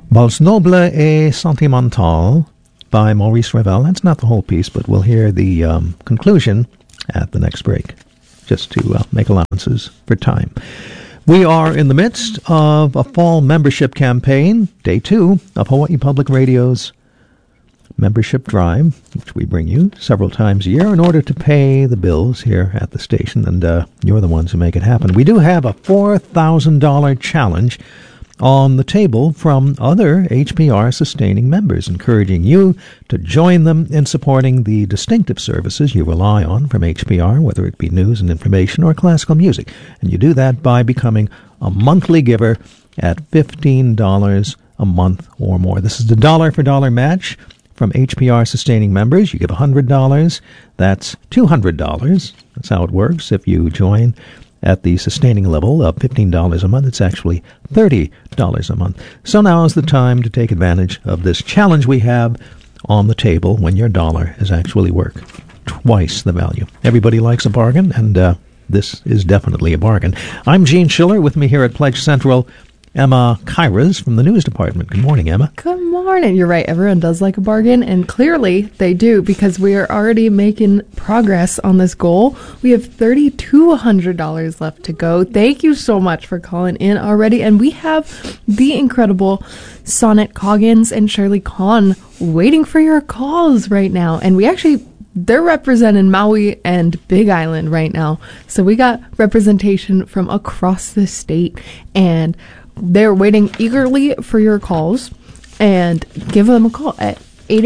Vals Noble et Sentimental by Maurice Ravel. That's not the whole piece, but we'll hear the conclusion at the next break, just to make allowances for time. We are in the midst of a fall membership campaign, day 2 of Hawaii Public Radio's membership drive, which we bring you several times a year in order to pay the bills here at the station, and you're the ones who make it happen. We do have a $4,000 challenge on the table from other HPR sustaining members, encouraging you to join them in supporting the distinctive services you rely on from HPR, whether it be news and information or classical music. And you do that by becoming a monthly giver at $15 a month or more. This is the dollar-for-dollar match from HPR sustaining members. You give $100, that's $200. That's how it works. If you join at the sustaining level of $15 a month, it's actually $30 a month. So now is the time to take advantage of this challenge we have on the table when your dollar is actually worth twice the value. Everybody likes a bargain, and this is definitely a bargain. I'm Gene Schiller. With me here at Pledge Central, Emma Kairas from the news department. Good morning, Emma. Good morning. You're right. Everyone does like a bargain, and clearly they do, because we are already making progress on this goal. We have $3,200 left to go. Thank you so much for calling in already. And we have the incredible Sonnet Coggins and Shirley Kahn waiting for your calls right now. And they're representing Maui and Big Island right now. So we got representation from across the state, and they're waiting eagerly for your calls. And give them a call at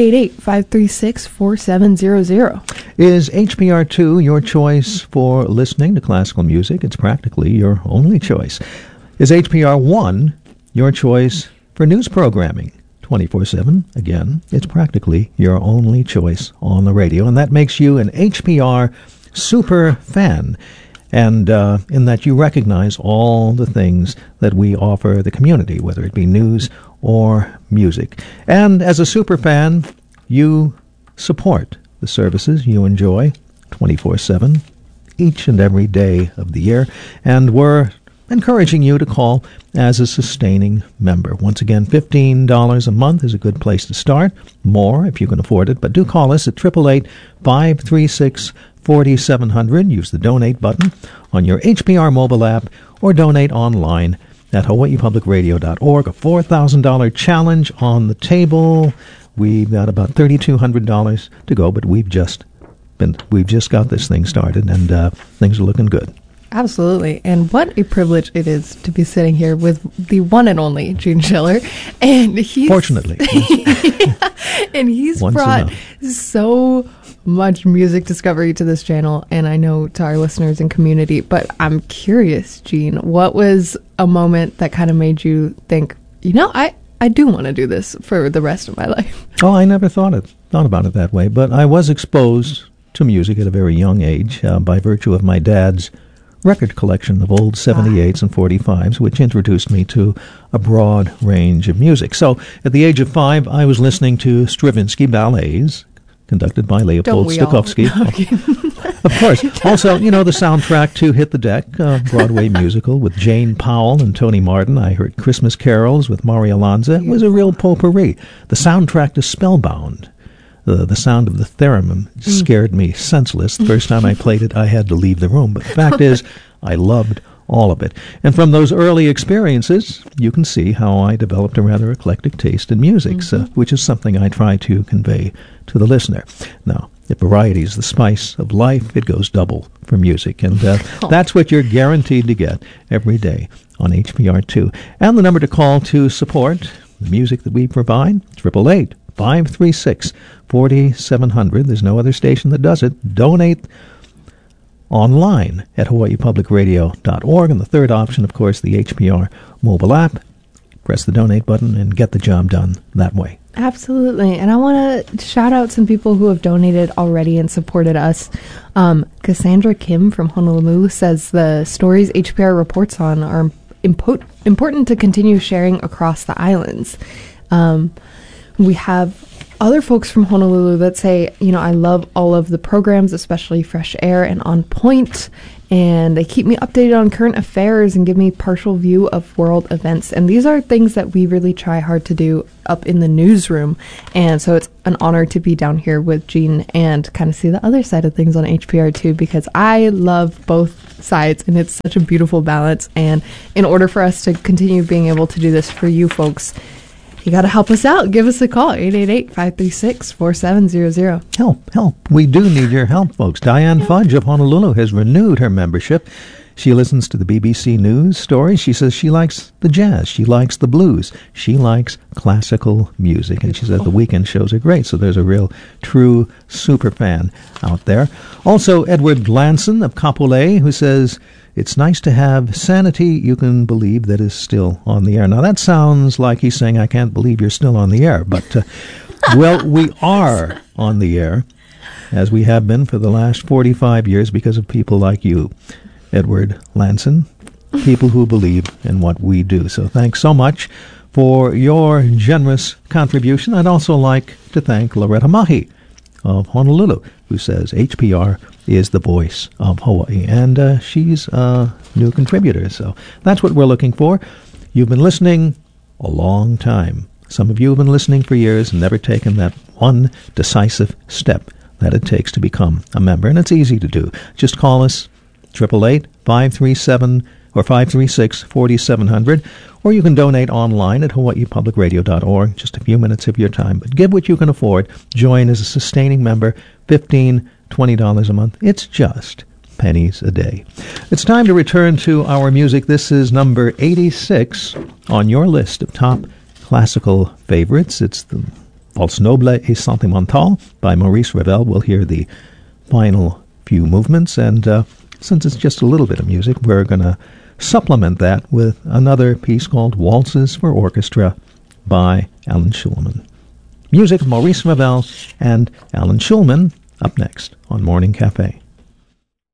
888-536-4700. Is HPR2 your choice for listening to classical music? It's practically your only choice. Is HPR1 your choice for news programming? 24/7, again, it's practically your only choice on the radio. And that makes you an HPR super fan. And in that you recognize all the things that we offer the community, whether it be news or music. And as a super fan, you support the services you enjoy 24/7, each and every day of the year. And we're encouraging you to call as a sustaining member. Once again, $15 a month is a good place to start. More if you can afford it. But do call us at 888-536-4700. Use the donate button on your HPR mobile app or donate online at hawaiipublicradio.org. A $4,000 challenge on the table. We've got about $3,200 to go, but we've just got this thing started, and things are looking good. Absolutely. And what a privilege it is to be sitting here with the one and only Gene Schiller. And fortunately. And he's brought so much music discovery to this channel, and I know to our listeners and community. But I'm curious, Gene, what was a moment that kind of made you think, I do want to do this for the rest of my life? Oh, I never thought about it that way. But I was exposed to music at a very young age by virtue of my dad's record collection of old 78s and 45s, which introduced me to a broad range of music. So at the age of 5, I was listening to Stravinsky ballets, conducted by Leopold Stokowski. Of course. Also, the soundtrack to Hit the Deck, a Broadway musical with Jane Powell and Tony Martin. I heard Christmas carols with Mario Lanza. It was a real potpourri. The soundtrack to Spellbound. The sound of the theremin scared me senseless. The first time I played it, I had to leave the room. But the fact is, I loved all of it. And from those early experiences, you can see how I developed a rather eclectic taste in music, which is something I try to convey to the listener. Now, if variety is the spice of life, it goes double for music. And that's what you're guaranteed to get every day on HPR2. And the number to call to support the music that we provide, 888-536-4700. There's no other station that does it. Donate online at hawaiipublicradio.org. And the third option, of course, the HPR mobile app. Press the donate button and get the job done that way. Absolutely. And I want to shout out some people who have donated already and supported us. Cassandra Kim from Honolulu says the stories HPR reports on are important to continue sharing across the islands. We have other folks from Honolulu that say, I love all of the programs, especially Fresh Air and On Point, and they keep me updated on current affairs and give me partial view of world events. And these are things that we really try hard to do up in the newsroom. And so it's an honor to be down here with Jean and kind of see the other side of things on HPR too, because I love both sides and it's such a beautiful balance. And in order for us to continue being able to do this for you folks, you got to help us out. Give us a call, 888-536-4700. Help. We do need your help, folks. Diane Fudge of Honolulu has renewed her membership. She listens to the BBC News stories. She says she likes the jazz. She likes the blues. She likes classical music. And she says the weekend shows are great. So there's a real, true super fan out there. Also, Edward Lanson of Kapolei, who says, it's nice to have sanity you can believe that is still on the air. Now, that sounds like he's saying, I can't believe you're still on the air. But, well, we are on the air, as we have been for the last 45 years because of people like you, Edward Lanson, people who believe in what we do. So thanks so much for your generous contribution. I'd also like to thank Loretta Mahi of Honolulu, who says HPR is the voice of Hawaii, and she's a new contributor. So that's what we're looking for. You've been listening a long time. Some of you have been listening for years and never taken that one decisive step that it takes to become a member, and it's easy to do. Just call us 888-537 or 536-4700, or you can donate online at hawaiipublicradio.org. Just a few minutes of your time, but give what you can afford. Join as a sustaining member, $15, $20 a month. It's just pennies a day. It's time to return to our music. This is number 86 on your list of top classical favorites. It's the Valse Noble et Sentimentale by Maurice Ravel. We'll hear the final few movements, and since it's just a little bit of music, we're going to supplement that with another piece called Waltzes for Orchestra by Alan Schulman. Music of Maurice Ravel and Alan Schulman up next on Morning Cafe.